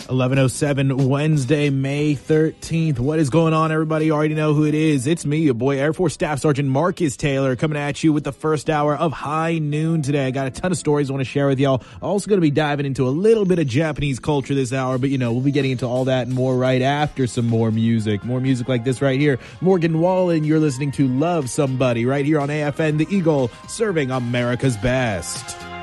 11:07 Wednesday, May 13th. What is going on, everybody? You already know who it is. It's me, your boy, Air Force Staff Sergeant Marcus Taylor, coming at you with the first hour of High Noon today. I got a ton of stories I want to share with y'all. Also going to be diving into a little bit of Japanese culture this hour, but we'll be getting into all that and more right after some more music. More music like this right here. Morgan Wallen, you're listening to Love Somebody right here on AFN, The Eagle, serving America's best.